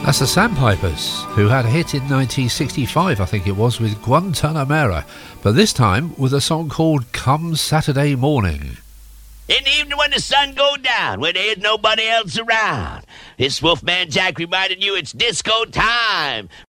That's the Sandpipers, who had a hit in 1965, I think it was, with Guantanamera, but this time with a song called Come Saturday Morning. In the evening when the sun go down, when there is nobody else around, this Wolfman Jack reminded you it's disco time.